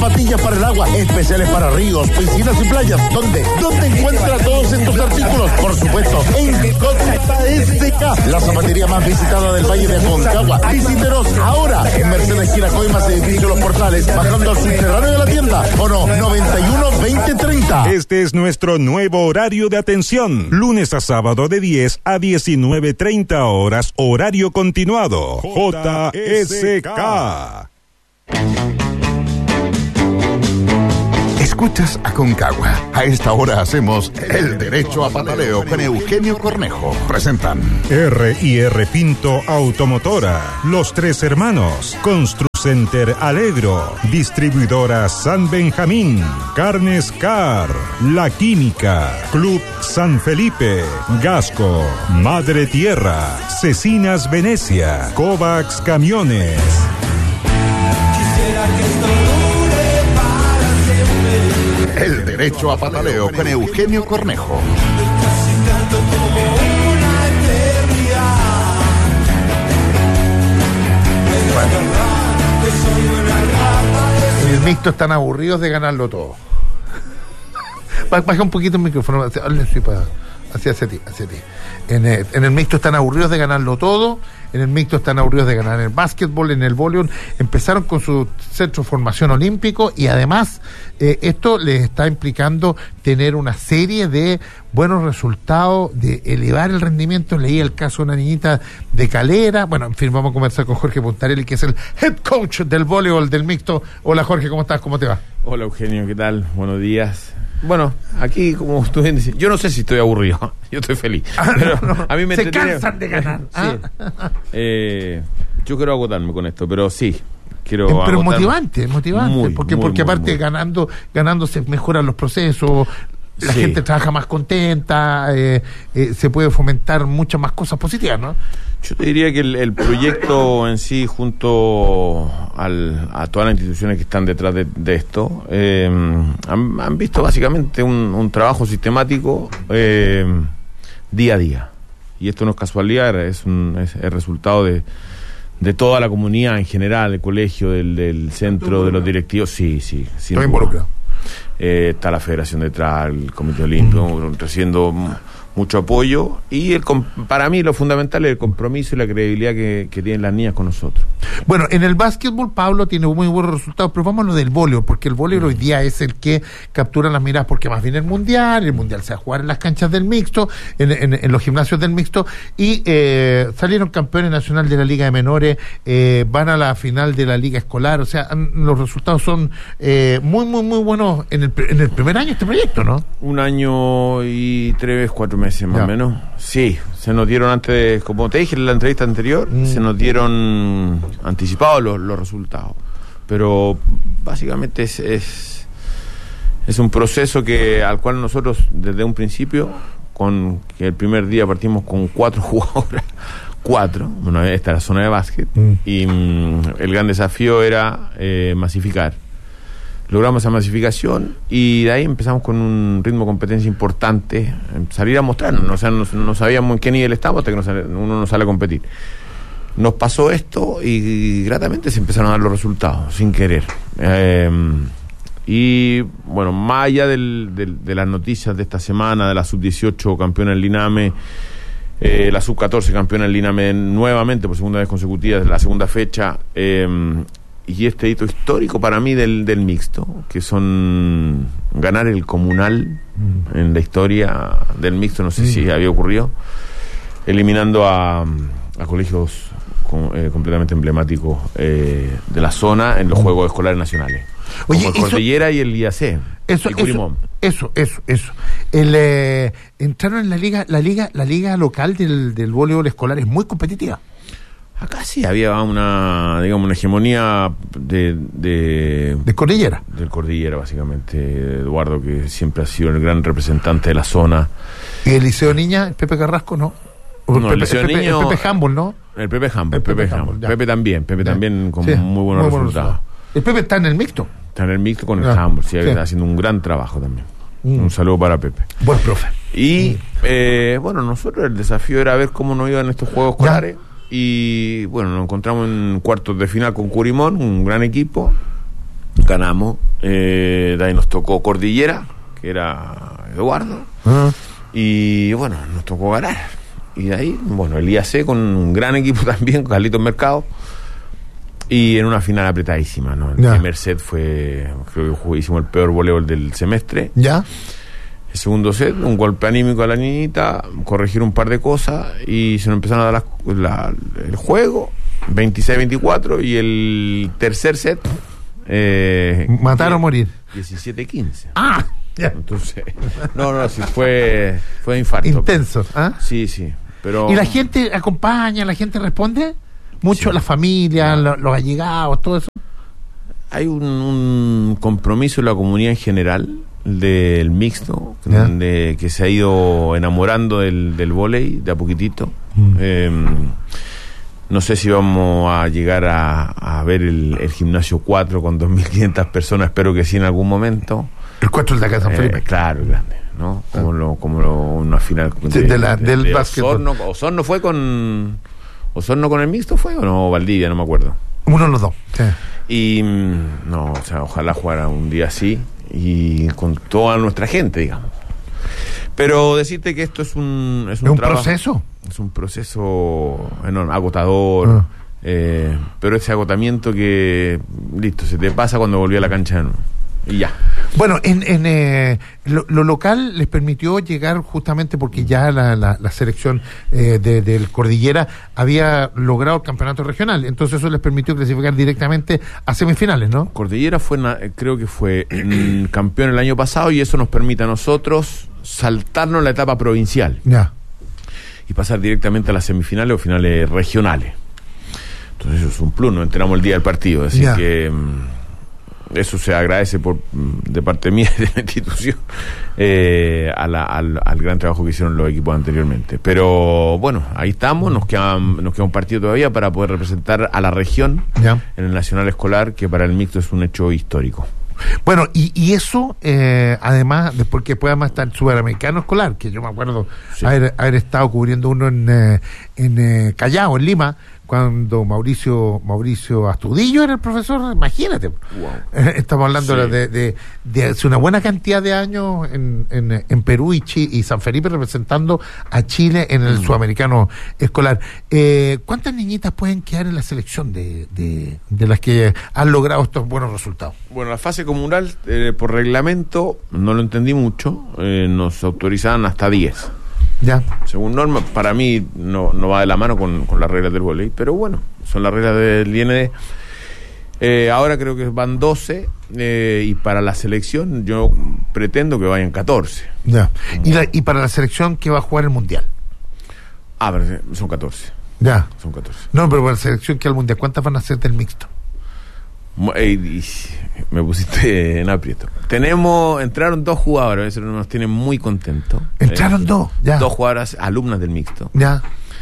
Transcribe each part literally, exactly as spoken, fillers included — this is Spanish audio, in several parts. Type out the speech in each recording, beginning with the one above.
zapatillas para el agua, especiales para ríos, piscinas y playas. ¿Dónde? ¿Dónde encuentra todos estos artículos? Por supuesto, en Costa S K, la zapatería más visitada del Valle de Aconcagua. Visítenos ahora en Mercedes Esquina Coimas, edificio Los Portales, bajando al subterráneo de la tienda. O no, noventa y uno veinte treinta. Este es nuestro nuevo horario de atención. Lunes a sábado de diez a diecinueve treinta horas, horario continuado. J S K. Escuchas Aconcagua. A esta hora hacemos El Derecho a Pataleo con Eugenio Cornejo. Presentan R y R Pinto Automotora, Los Tres Hermanos, Construcenter Alegro, Distribuidora San Benjamín, Carnes Car, La Química, Club San Felipe, Gasco, Madre Tierra, Cecinas Venecia, Kovacs Camiones. El Derecho a Pataleo con Eugenio Cornejo. En el mixto están aburridos de ganarlo todo. Baja un poquito el micrófono, así hacia ti, hacia ti. En el, en el mixto están aburridos de ganarlo todo. En el mixto están aburridos de ganar en el básquetbol, en el voleibol. Empezaron con su centro de formación olímpico y además eh, esto les está implicando tener una serie de buenos resultados, de elevar el rendimiento. Leí el caso de una niñita de Calera. Bueno, en fin, vamos a conversar con Jorge Puntarelli, que es el head coach del voleibol del mixto. Hola Jorge, ¿cómo estás? ¿Cómo te va? Hola Eugenio, ¿qué tal? Buenos días. Bueno, aquí, como tú bien dices, yo no sé si estoy aburrido, yo estoy feliz. Ah, pero no, no. A mí me Se entretiene. cansan de ganar. Sí. Ah. Eh, yo quiero agotarme con esto, pero sí, quiero Pero agotarme. motivante, motivante, Muy, porque muy, porque muy, aparte muy. ganando, ganando se mejoran los procesos, la Sí. gente trabaja más contenta, eh, eh, se puede fomentar muchas más cosas positivas, ¿no? Yo te diría que el, el proyecto en sí, junto al, a todas las instituciones que están detrás de, de esto, eh, han, han visto básicamente un, un trabajo sistemático eh, día a día. Y esto no es casualidad, es, un, es el resultado de, de toda la comunidad en general, el colegio, del, del centro, de los directivos. Sí, sí. Estoy involucrado. Eh, está la Federación detrás, el Comité Olímpico, mm. recibiendo mucho apoyo, y el para mí lo fundamental es el compromiso y la credibilidad que, que tienen las niñas con nosotros. Bueno, en el básquetbol Pablo tiene muy buenos resultados, pero vamos a lo del voleibol, porque el voleibol hoy día es el que captura las miradas, porque más bien el mundial, el mundial se va a jugar en las canchas del mixto, en, en, en los gimnasios del mixto, y eh, salieron campeones nacional de la Liga de Menores, eh, van a la final de la Liga Escolar, o sea, han, los resultados son eh, muy, muy, muy buenos en el, en el primer año de este proyecto, ¿no? Un año y tres, cuatro meses más Ya. o menos. Sí, se nos dieron antes, como te dije en la entrevista anterior, Mm. se nos dieron anticipados los, los resultados. Pero básicamente es, es es un proceso que al cual nosotros desde un principio, con que el primer día partimos con cuatro jugadoras, cuatro, bueno, esta es la zona de básquet, Mm. y mm, el gran desafío era eh, masificar. Logramos esa masificación y de ahí empezamos con un ritmo de competencia importante, salir a mostrarnos, o sea, no, no sabíamos en qué nivel estábamos hasta que nos sale, uno no sale a competir. Nos pasó esto y gratamente se empezaron a dar los resultados, sin querer. Eh, y bueno, más allá del, del, de las noticias de esta semana, de la sub dieciocho campeona en Liname, eh, la sub catorce campeona en Liname nuevamente por segunda vez consecutiva, la segunda fecha, eh, y este hito histórico para mí del, del mixto, que son ganar el comunal mm. en la historia del mixto, no sé mm. si había ocurrido, eliminando a, a colegios con, eh, completamente emblemáticos eh, de la zona en los mm. Juegos Escolares Nacionales. Oye, como el eso, Cordillera y el I A C. Eso, y Curimón. Eso, eso, eso. El, eh, entraron en la liga, la liga, la liga local del, del voleibol escolar es muy competitiva. Acá sí había una, digamos, una hegemonía de, de... ¿De Cordillera? Del Cordillera, básicamente. Eduardo, que siempre ha sido el gran representante de la zona. ¿Y el Liceo Niña, el Pepe Carrasco, no? No, Pepe, el Liceo el Pepe, Niño... El Pepe Humboldt, ¿no? El Pepe Humboldt, el Pepe, Pepe, Humboldt. ya. Pepe también, Pepe ya. también con Sí, muy buenos muy resultados. Resultado. El Pepe está en el mixto. Está en el mixto con el Ya. Humboldt, sí, Sí. haciendo un gran trabajo también. Mm. Un saludo para Pepe. Buen profe. Y, eh, bueno, nosotros el desafío era ver cómo nos iban estos juegos escolares. Ya. Y, bueno, nos encontramos en cuartos de final con Curimón, un gran equipo. ganamos. Eh, de ahí nos tocó Cordillera, que era Eduardo. Ah. Y bueno, nos tocó ganar. Y de ahí, bueno, el I A C con un gran equipo también, con Carlitos Mercado. Y en una final apretadísima, ¿no? El Ya. primer set fue, creo que hicimos el peor voleibol del semestre. ¿Ya? El segundo set, un golpe anímico a la niñita, corregir un par de cosas y se nos empezaron a dar las- la- el juego, veintiséis veinticuatro, y el tercer set... Eh, Matar o morir. diecisiete quince. ¡Ah! Ya. Entonces, no, no, sí, fue, fue infarto. Intenso. ¿Ah? Sí, sí, pero... ¿Y la gente acompaña, la gente responde? Mucho, Sí. la familia, lo- los allegados, todo eso. Hay un, un compromiso en la comunidad en general del mixto, Ya. donde, que se ha ido enamorando del, del vóley de a poquitito. Mm. Eh, no sé si vamos a llegar a, a ver el, el gimnasio cuatro con dos mil quinientas personas, espero que sí en algún momento. El cuatro de la Casa San Felipe. Eh, claro, el grande, ¿no? Como, lo, como lo, una final Sí, de la- del básquetbol. Osorno. Osorno fue con... ¿Osorno con el mixto fue o no? Valdivia, no me acuerdo. Uno de los dos. Sí. Y mm, no, o sea, ojalá jugara un día así y con toda nuestra gente, digamos. Pero decirte que esto es un es un, ¿Es un trabajo- proceso? es un proceso enorme, agotador, Ah. eh, pero ese agotamiento que listo, se te pasa cuando volví a la cancha de nuevo. Y ya. Bueno, en, en eh, lo, lo local les permitió llegar justamente porque ya la, la, la selección eh, de, del Cordillera había logrado el campeonato regional, entonces eso les permitió clasificar directamente a semifinales, ¿no? Cordillera fue, na- creo que fue mm, campeón el año pasado, y eso nos permite a nosotros saltarnos la etapa provincial Ya. y pasar directamente a las semifinales o finales regionales. Entonces eso es un plus, nos enteramos el día del partido, así Ya. que mm, eso se agradece por mm, de parte mía y de la institución eh, a la- al, al gran trabajo que hicieron los equipos anteriormente. Pero bueno, ahí estamos, nos queda, nos queda un partido todavía para poder representar a la región Ya. en el Nacional Escolar, que para el mixto es un hecho histórico. Bueno, y, y eso, eh, además, de porque puede además estar el Sudamericano Escolar, que yo me acuerdo Sí. haber, haber estado cubriendo uno en, eh, en eh, Callao, en Lima, cuando Mauricio Mauricio Astudillo era el profesor, imagínate. Wow. Eh, Estamos hablando Sí. de, de, de hace una buena cantidad de años en, en, en Perú y, Chi- y San Felipe representando a Chile en el Sudamericano Escolar. Eh, ¿Cuántas niñitas pueden quedar en la selección de, de, de las que han logrado estos buenos resultados? Bueno, la fase comunal, eh, por reglamento, no lo entendí mucho, eh, nos autorizaban hasta diez. Ya. Según norma, para mí no, no va de la mano con, con las reglas del vóley, pero bueno, son las reglas del I N D. Eh, ahora creo que van doce, eh, y para la selección yo pretendo que vayan catorce. Ya. Y, la, y para la selección que va a jugar el Mundial. Ah, pero son catorce, Ya. son catorce. No, pero para la selección que al Mundial, ¿cuántas van a ser del mixto? Mo- eh, y- me pusiste en aprieto. Tenemos, entraron dos jugadoras, eso nos tiene muy contentos. Entraron Eh, dos, ya. Dos jugadoras alumnas del mixto. Ya.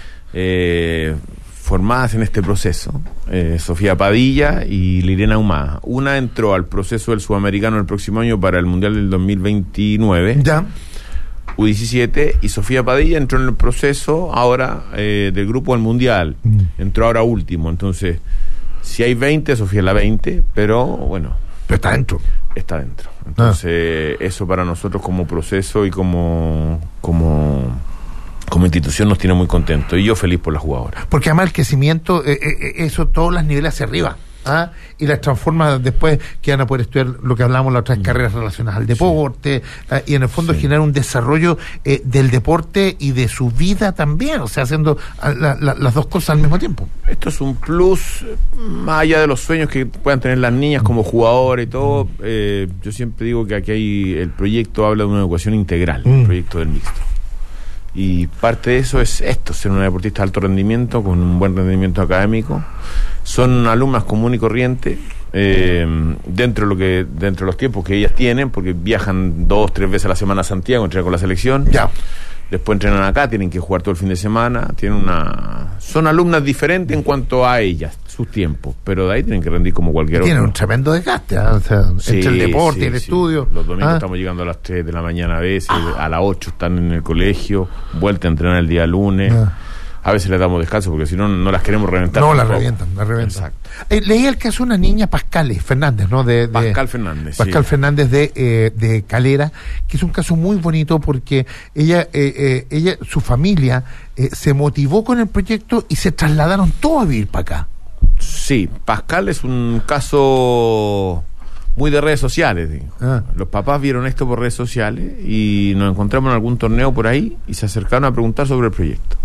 eh, formadas en este proceso, eh, Sofía Padilla y Lirena Humada. Una entró al proceso del Sudamericano el próximo año para el Mundial del dos mil veintinueve, Ya. U diecisiete, y Sofía Padilla entró en el proceso ahora eh, del grupo del Mundial. Mm. Entró ahora último, entonces, si hay veinte, Sofía es la veinte, pero bueno, Pero está dentro. está dentro. Entonces, eso para nosotros como proceso y como como como institución nos tiene muy contentos, y yo feliz por las jugadoras. Porque además el crecimiento, eh, eh, eso todos los niveles hacia arriba. ¿Ah? Y las transforma después que van a poder estudiar lo que hablamos las otras carreras relacionadas al deporte, ¿ah? Y en el fondo Sí. generar un desarrollo eh, del deporte y de su vida también, o sea, haciendo ah, la- la- las dos cosas al mismo tiempo. Esto es un plus, eh, más allá de los sueños que puedan tener las niñas como jugadoras y todo. eh, yo siempre digo que aquí hay, el proyecto habla de una educación integral, Mm. el proyecto del mixto. Y parte de eso es esto, ser una deportista de alto rendimiento, con un buen rendimiento académico. Son alumnas común y corriente, eh, dentro de lo que dentro de los tiempos que ellas tienen, porque viajan dos, tres veces a la semana a Santiago, entrenan con la selección. Ya. Después entrenan acá, tienen que jugar todo el fin de semana, tienen una son alumnas diferentes en cuanto a ellas, sus tiempos, pero de ahí tienen que rendir como cualquier Tiene otro. un tremendo desgaste, ¿ah? O sea, Sí, entre el deporte sí, y el sí. estudio. Los domingos ¿Ah? estamos llegando a las tres de la mañana a veces, a las ocho están en el colegio, vuelta a entrenar el día lunes. Ah. a veces les damos descanso porque si no, no las queremos reventar. No, las tampoco. revientan, las revientan. Exacto. Eh, leí el caso de una niña, Pascal Fernández, ¿no? De, de Pascal Fernández. Pascal sí. Fernández de, eh, de Calera, que es un caso muy bonito porque ella, eh, eh, ella su familia eh, se motivó con el proyecto y se trasladaron todos a vivir para acá. Sí, Pascal es un caso muy de redes sociales. Digo. Ah. Los papás vieron esto por redes sociales y nos encontramos en algún torneo por ahí y se acercaron a preguntar sobre el proyecto.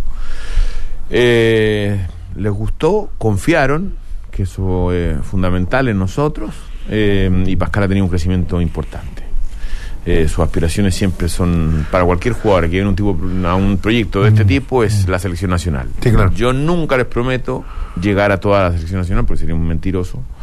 Eh, les gustó, confiaron, que eso es fundamental en nosotros, eh, y Pascal ha tenido un crecimiento importante. Eh, sus aspiraciones siempre son, para cualquier jugador que viene un tipo, a un proyecto de este tipo, es la selección nacional. Sí, claro. Yo nunca les prometo llegar a toda la selección nacional porque sería un mentiroso.